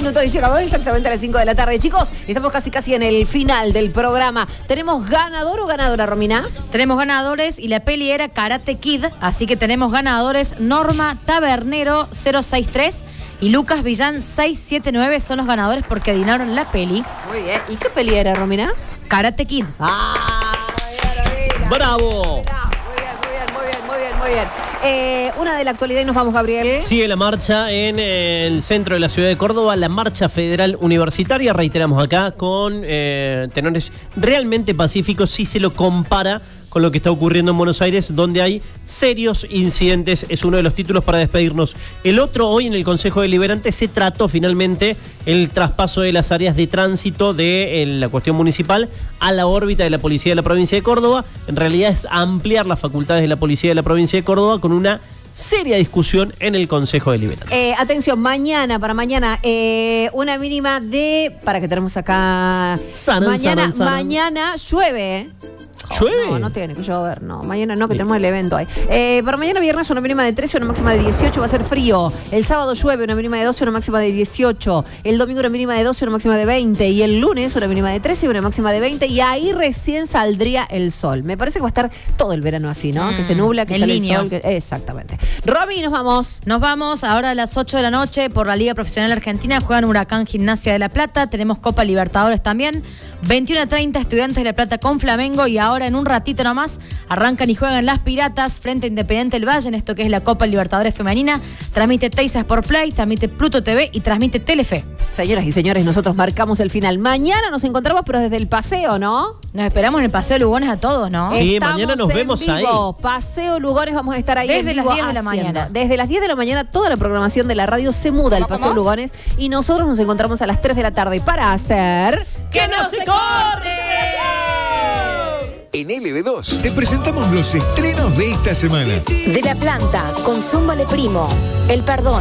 minutos y llegamos exactamente a las 5 de la tarde. Chicos, estamos casi en el final del programa. ¿Tenemos ganador o ganadora, Romina? Tenemos ganadores y la peli era Karate Kid, así que tenemos ganadores. Norma Tabernero 063 y Lucas Villán 679 son los ganadores porque adivinaron la peli. Muy bien. ¿Y qué peli era, Romina? Karate Kid. ¡Bravo! Muy bien. Una de la actualidad y nos vamos, Gabriel. Sigue la marcha en el centro de la ciudad de Córdoba, la Marcha Federal Universitaria, reiteramos acá, con tenores realmente pacíficos si se lo compara con lo que está ocurriendo en Buenos Aires, donde hay serios incidentes. Es uno de los títulos para despedirnos. El otro, hoy en el Consejo Deliberante se trató finalmente el traspaso de las áreas de tránsito de la cuestión municipal a la órbita de la Policía de la Provincia de Córdoba. En realidad es ampliar las facultades de la Policía de la Provincia de Córdoba con una seria discusión en el Consejo Deliberante. Atención, para mañana, una mínima de... Para que tenemos acá... Mañana llueve, ¿Llueve? No tiene que llover, no. Mañana no, que tenemos el evento ahí. Para mañana viernes una mínima de 13, una máxima de 18, va a ser frío. El sábado llueve, una mínima de 12, una máxima de 18. El domingo una mínima de 12, una máxima de 20. Y el lunes una mínima de 13 y una máxima de 20. Y ahí recién saldría el sol. Me parece que va a estar todo el verano así, ¿no? Que se nubla, que sale el sol. Exactamente. Romy, nos vamos. Nos vamos ahora a las 8 de la noche por la Liga Profesional Argentina. Juegan Huracán Gimnasia de La Plata. Tenemos Copa Libertadores también. 21:30 Estudiantes de La Plata con Flamengo. Y ahora en un ratito nomás arrancan y juegan las Piratas frente a Independiente del Valle en esto que es la Copa Libertadores Femenina. Transmite Teisa Sport Play, transmite Pluto TV y transmite Telefe. Señoras y señores, nosotros marcamos el final. Mañana nos encontramos, pero desde el paseo, ¿no? Nos esperamos en el Paseo Lugones a todos, ¿no? Sí, Estamos mañana nos vemos vivo. ahí. Paseo Lugones, vamos a estar ahí desde en las vivo 10 de la haciendo. mañana. Desde las 10 de la mañana toda la programación de la radio se muda al Paseo Lugones y nosotros nos encontramos a las 3 de la tarde para hacer... ¡Que no se corte! En LB2 te presentamos los estrenos de esta semana. De la Planta, con Zúmbale Primo, El Perdón.